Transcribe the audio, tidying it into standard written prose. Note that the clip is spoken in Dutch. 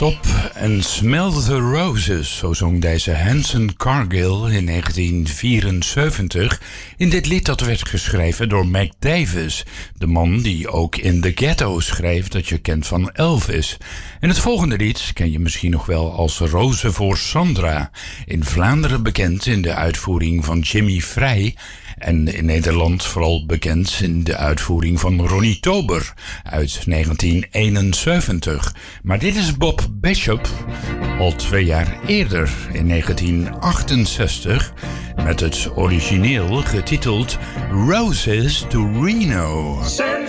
Stop and Smell the Roses, zo zong deze Hanson Cargill in 1974 in dit lied dat werd geschreven door Mac Davis, de man die ook in The Ghetto schreef dat je kent van Elvis. En het volgende lied ken je misschien nog wel als Rozen voor Sandra, in Vlaanderen bekend in de uitvoering van Jimmy Vrij en in Nederland vooral bekend in de uitvoering van Ronnie Tober uit 1971. Maar dit is Bob Bishop al 2 jaar eerder, in 1968, met het origineel getiteld Roses to Reno. San